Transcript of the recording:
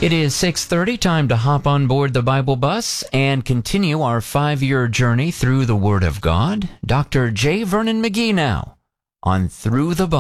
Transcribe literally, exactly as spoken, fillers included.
It is six thirty, time to hop on board the Bible bus and continue our five-year journey through the Word of God. Doctor J. Vernon McGee now on Through the Bible.